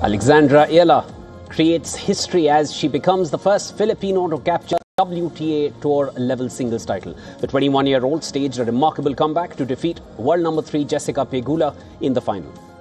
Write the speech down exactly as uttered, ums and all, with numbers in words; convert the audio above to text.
Alexandra Ayala creates history as she becomes the first Filipino to capture W T A Tour level singles title. The twenty-one-year-old staged a remarkable comeback to defeat world number three Jessica Pegula in the final.